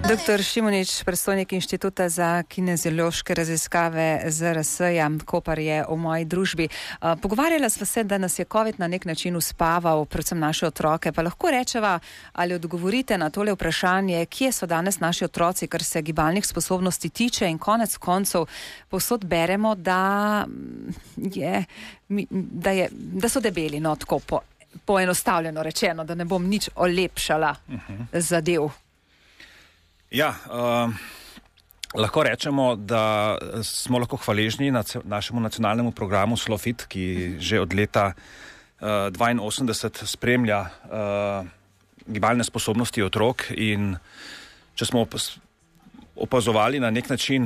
Dr. Šimunič, predstojnik Inštituta za kineziološke raziskave ZRS-ja Koper je v moji družbi. Pogovarjala sva se, da nas je COVID na nek način uspaval, predvsem naše otroke. Pa lahko rečeva, ali odgovorite na tole vprašanje, kje so danes naši otroci, kar se gibalnih sposobnosti tiče, in konec koncev povsod beremo, da so debeli, no tako poenostavljeno rečeno, da ne bom nič olepšala zadev. Ja, lahko rečemo, da smo lahko hvaležni našemu nacionalnemu programu SLOfit, ki že od leta 1982 spremlja gibalne sposobnosti otrok, in če smo opazovali na nek način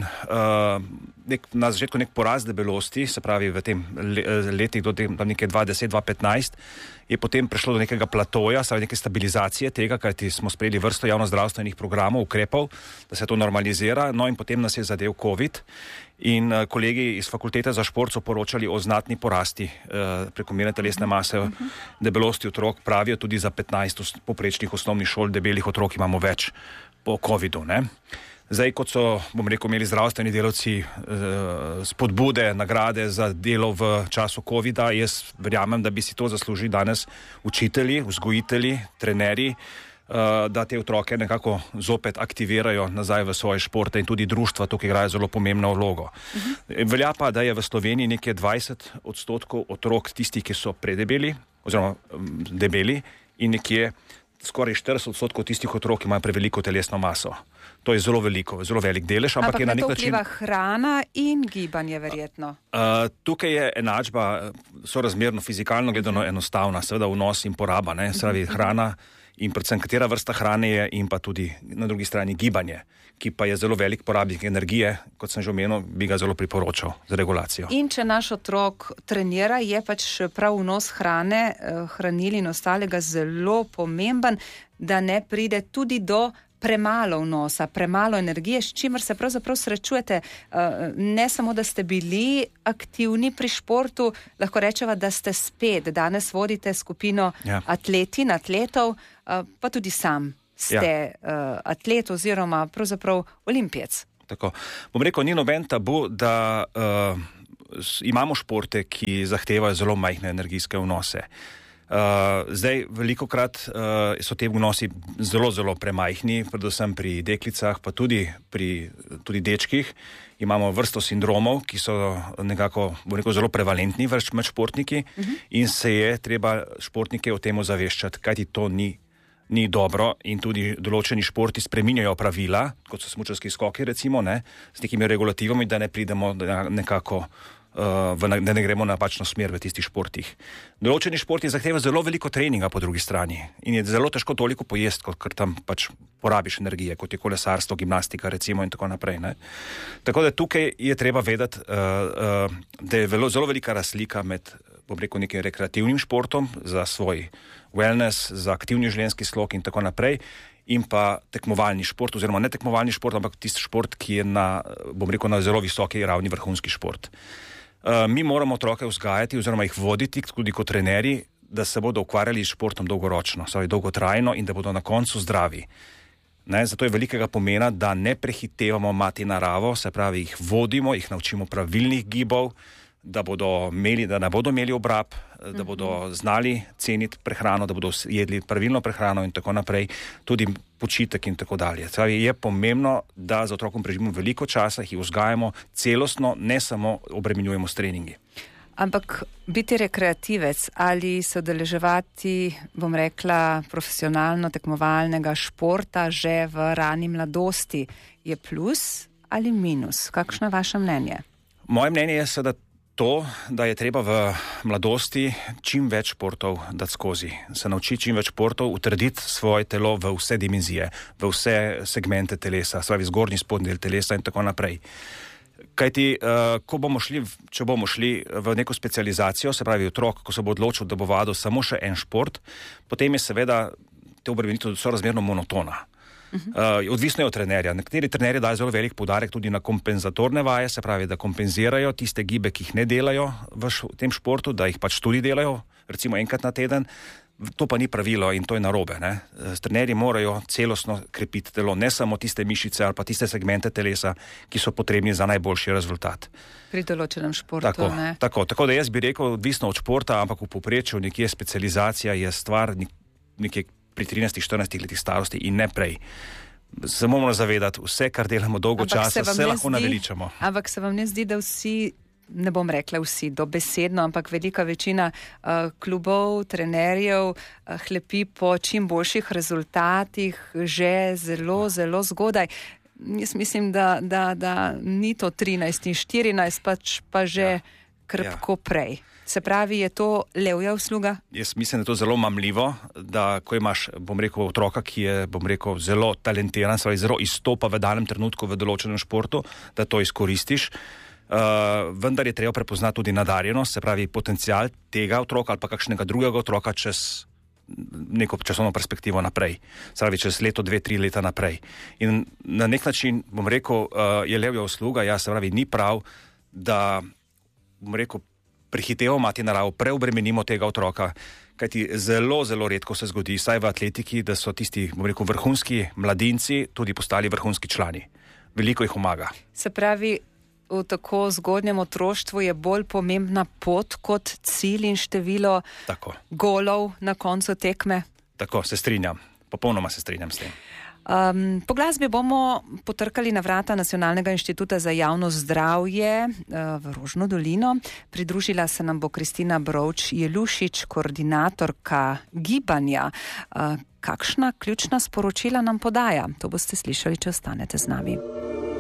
na začetku nek porast debelosti, se pravi v tem letih do neke 2010-2015, je potem prišlo do nekega platoja, se pravi neke stabilizacije tega, kajti smo sprejeli vrsto javnozdravstvenih programov, ukrepov, da se to normalizira, no in potem nas je zadev COVID in kolegi iz Fakultete za šport so poročali o znatni porasti prekomerne telesne mase, debelosti otrok, pravijo tudi za 15 poprečnih osnovnih šol debelih otrok imamo več po COVID-u, ne. Zdaj, kot so, bom rekel, imeli zdravstveni delavci spodbude, nagrade za delo v času COVID-a, jaz verjamem, da bi si to zaslužili danes učitelji, vzgojitelji, trenerji, da te otroke nekako zopet aktivirajo nazaj v svoje športe, in tudi društva tukaj igrajo zelo pomembno vlogo. Velja pa, da je v Sloveniji nekje 20% otrok tistih, ki so predebeli oziroma debeli, in nekje skoraj 40% tistih otrok, ki imajo preveliko telesno maso. To je zelo veliko, zelo velik delež, ampak je na nek način... Ampak na to vpliva hrana in gibanje verjetno. Tukaj je enačba sorazmerno fizikalno gledano enostavna, seveda vnos in poraba, ne, spravi hrana in predvsem katera vrsta hrane je, in pa tudi na drugi strani gibanje, ki pa je zelo velik porabnik energije, kot sem že omenil, bi ga zelo priporočal za regulacijo. In če naš otrok trenira, je pač prav vnos hrane, hranil in ostalega zelo pomemben, da ne pride tudi do premalo vnosa, premalo energije, s čimer se pravzaprav srečujete. Ne samo, da ste bili aktivni pri športu, lahko rečeva, da ste spet. Danes vodite skupino atletov, pa tudi sam ste atlet oziroma pravzaprav olimpijec. Tako. Bom rekel, ni noben tabu, da imamo športe, ki zahtevajo zelo majhne energijske vnose. Zdaj, velikokrat so te vnosi zelo, zelo premajhni, predvsem pri deklicah, pa tudi pri dečkih. Imamo vrsto sindromov, ki so nekako, bom rekel, zelo prevalentni med športniki, in se je treba športnike o tem ozaveščati, kajti to ni dobro, in tudi določeni športi spreminjajo pravila, kot so smučarski skoki recimo, ne, s nekimi regulativami, da ne pridemo nekako da ne gremo napačno smer v tistih športih. Določeni športi zahtevajo zelo veliko treninga po drugi strani in je zelo težko toliko pojesti, ker tam pač porabiš energije, kot je kolesarstvo, gimnastika recimo in tako naprej. Ne. Tako da tukaj je treba vedeti, da je zelo velika razlika med, bom rekel, nekim rekreativnim športom za svoj wellness, za aktivni življenjski slog in tako naprej, in pa tekmovalni šport, oziroma ne tekmovalni šport, ampak tisti šport, ki je na, bom rekel, na zelo visoki ravni, vrhunski šport. Mi moramo otroke vzgajati oziroma jih voditi tudi kot trenerji, da se bodo ukvarjali s športom dolgoročno, dolgotrajno, in da bodo na koncu zdravi. Ne, zato je velikega pomena, da ne prehitevamo mati naravo, se pravi, jih vodimo, jih naučimo pravilnih gibov, da ne bodo imeli obrab, da bodo znali ceniti prehrano, da bodo jedli pravilno prehrano in tako naprej, tudi počitek in tako dalje. Pravi, je pomembno, da za otrokom preživimo veliko časa, jih vzgajamo celostno, ne samo obremenjujemo s treningi. Ampak biti rekreativec ali se udeleževati, bom rekla, profesionalno tekmovalnega športa že v rani mladosti je plus ali minus? Kakšno je vaše mnenje? Moje mnenje je seveda to, da je treba v mladosti čim več športov dati skozi. Se naučiti čim več športov, utrditi svoje telo v vse dimenzije, v vse segmente telesa, se pravi zgornji, spodnji del telesa in tako naprej. Kajti, če bomo šli v neko specializacijo, se pravi otrok, ko se bo odločil, da bo vadil samo še en šport, potem je seveda te obremenitev sorazmerno monotona. Odvisno je od trenerja. Nekateri trenerji dajo zelo velik poudarek tudi na kompenzatorne vaje, se pravi, da kompenzirajo tiste gibe, ki jih ne delajo v tem športu, da jih pač tudi delajo, recimo enkrat na teden. To pa ni pravilo in to je narobe. Trenerji morajo celostno krepiti telo, ne samo tiste mišice ali pa tiste segmente telesa, ki so potrebni za najboljši rezultat. Pri določenem športu. Tako da jaz bi rekel, odvisno od športa, ampak v povprečju nekje specializacija je stvar nekje pri 13-14 letih starosti in ne prej. Se moramo zavedati, vse, kar delamo dolgo časa, se lahko naveličamo. Ampak se vam ne zdi, da vsi, ne bom rekla vsi, dobesedno, ampak velika večina klubov, trenerjev hlepi po čim boljših rezultatih že zelo, zelo zgodaj. Jaz mislim, da ni to 13 in 14, pa že krpko prej. Se pravi, je to levja usluga? Jaz mislim, da je to zelo mamljivo, da ko imaš, bom rekel, otroka, ki je, bom rekel, zelo talentiran, zelo izstopa v danem trenutku v določenem športu, da to izkoristiš. Vendar je treba prepoznati tudi nadarjenost, se pravi potencial tega otroka ali pa kakšnega drugega otroka čez neko časovno perspektivo naprej. Se pravi, čez leto, 2-3 leta naprej. In na nek način, bom rekel, je levja usluga, se pravi, ni prav, da, bom rekel, prehitevamo mati naravo, preobremenimo tega otroka, kajti zelo, zelo redko se zgodi, saj v atletiki, da so tisti, bom rekel, vrhunski mladinci tudi postali vrhunski člani. Veliko jih pomaga. Se pravi, v tako zgodnjem otroštvu je bolj pomembna pot kot cilj in število golov na koncu tekme? Tako, se strinjam. Popolnoma se strinjam s tem. Po glasbi bomo potrkali na vrata Nacionalnega inštituta za javno zdravje v Rožno dolino. Pridružila se nam bo Kristina Brovč-Jelušič, koordinatorka gibanja. Kakšna ključna sporočila nam podaja? To boste slišali, če ostanete z nami.